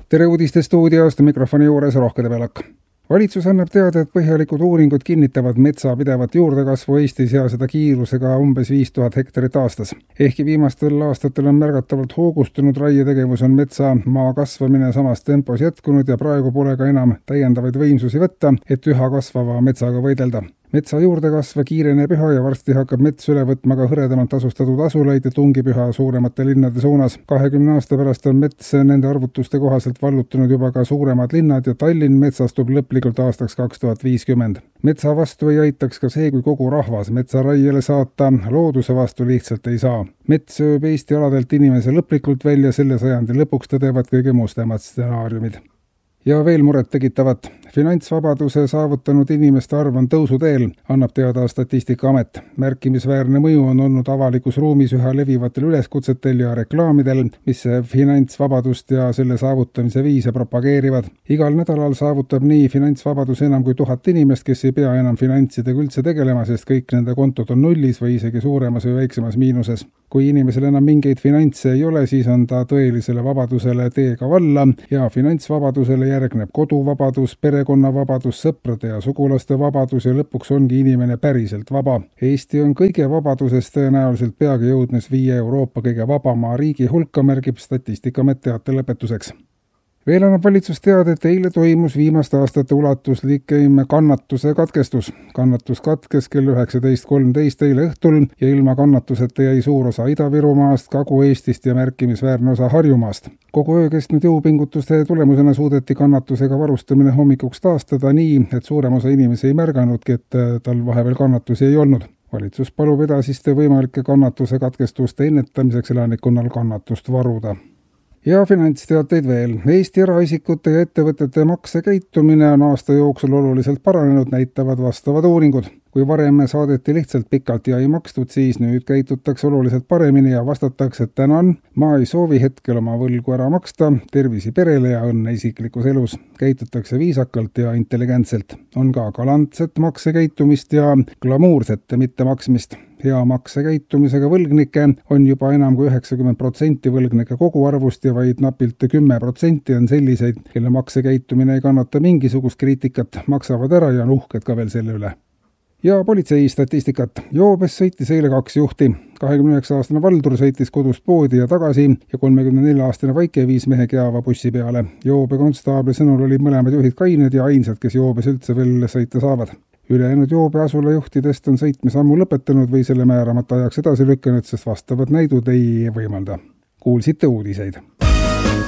Tere uudiste stuudiost, mikrofoni juures Rohke Debelak. Valitsus annab teada, et põhjalikud uuringud kinnitavad metsa pidevat juurdekasvu Eestis ja seda kiirusega umbes 5000 hektarit aastas. Ehkki viimastel aastatel on märgatavalt hoogustunud raietegevus, on metsa maa kasvamine samas tempos jätkunud ja praegu pole ka enam täiendavaid võimsusi võtta, et üha kasvava metsaga võidelda. Metsa juurdekasv kiireneb üha ja varsti hakkab mets üle võtma ka hõredamalt asustatud asulaid ja tungib üha suuremate linnade suunas. 20 aasta pärast on mets nende arvutuste kohaselt vallutanud juba ka suuremad linnad ja Tallinn metsastub lõplikult aastaks 2050. Metsa vastu ei aitaks ka see, kui kogu rahvas metsa raiele saata, looduse vastu lihtsalt ei saa. Mets sööb Eesti aladelt inimese lõplikult välja, selle sajandi lõpuks tõdevad kõige mustemad stsenaariumid. Ja veel muret tegitavat. Finantsvabaduse saavutanud inimeste arv on tõusuteel, annab teada Statistikaamet. Märkimisväärne mõju on olnud avalikus ruumis üha levivatel üleskutsetel ja reklaamidel, mis finantsvabadust ja selle saavutamise viise propageerivad. Igal nädalal saavutab nii finantsvabadus enam kui 1000 inimest, kes ei pea enam finantsidega üldse tegelema, sest kõik nende kontod on nullis või isegi suuremas või väiksemas miinuses. Kui inimesel enam mingeid finantse ei ole, siis on ta tõelisele vabadusele teega valla ja finantsvabadusele järgneb koduvabadus, perekonnavabadus, sõprade ja sugulaste vabadus ja lõpuks ongi inimene päriselt vaba. Eesti on kõige vabadusest tõenäoliselt peagi jõudmas 5 Euroopa kõige vabamaa riigi hulka, märgib Statistikaamet teate lõpetuseks. Veel annab valitsus teada, et eile toimus viimaste aastate ulatuslikim kannatuse katkestus. Kannatus katkes kell 19.13 eile õhtul ja ilma kannatuseta jäi suur osa Ida-Virumaast, Kagu-Eestist ja märkimisväärne osa Harjumaast. Kogu öö kestnud jõupingutuste tulemusena suudeti kannatusega varustamine hommikuks taastada nii, et suurem osa inimesi ei märganudki, et tal vahepeal kannatusi ei olnud. Valitsus palub edasiste võimalike kannatuse katkestuste ennetamiseks elanikkonnal kannatust varuda. Ja finantsteateid veel. Eesti eraisikute ja ettevõtete maksekäitumine on aasta jooksul oluliselt paranenud, näitavad vastavad uuringud. Kui varem saadeti lihtsalt pikalt ja ei makstud, siis nüüd käitutakse oluliselt paremini ja vastatakse, et tänan, ma ei soovi hetkel oma võlgu ära maksta, tervisi perele ja õnne isiklikus elus. Käitutakse viisakalt ja intelligentselt. On ka galantset maksekäitumist ja glamuurset mittemaksmist. Hea maksekäitumisega võlgnikke on juba enam kui 90% võlgnike koguarvust ja vaid napilt 10% on selliseid, kelle maksekäitumine ei kannata mingisugust kriitikat, maksavad ära ja on uhked ka veel selle üle. Ja politsei statistikat. Joobes sõitis eile 2 juhti. 29-aastane Valdur sõitis kodust poodi ja tagasi ja 34-aastane Vaike viis mehe Keava bussi peale. Joobe konstaabli sõnul olid mõlemad juhid kained ja ainsad, kes joobes üldse veel sõita saavad. Ülejäänud joobe asula juhtidest on sõitmise ammu lõpetanud või selle määramata ajaks edasi lükanud, sest vastavad näidud ei võimalda. Kuulsite uudiseid.